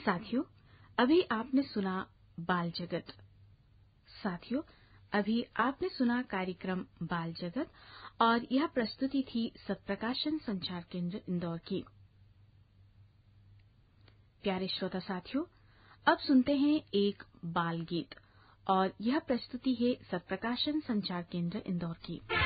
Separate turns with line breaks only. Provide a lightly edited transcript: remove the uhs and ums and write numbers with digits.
साथियों, अभी आपने सुना बाल जगत। साथियों, अभी आपने सुना कार्यक्रम बाल जगत और यह प्रस्तुति थी सत्प्रकाशन संचार केंद्र इंदौर की। प्यारे श्रोता साथियों, अब सुनते हैं एक बाल गीत और यह प्रस्तुति है सत्प्रकाशन संचार केंद्र इंदौर की।